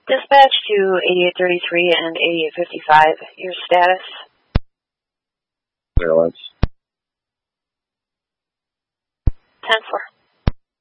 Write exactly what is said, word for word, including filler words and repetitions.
Dispatch to eighty-eight thirty-three and eighty-eight fifty-five, your status? Clearance. ten four.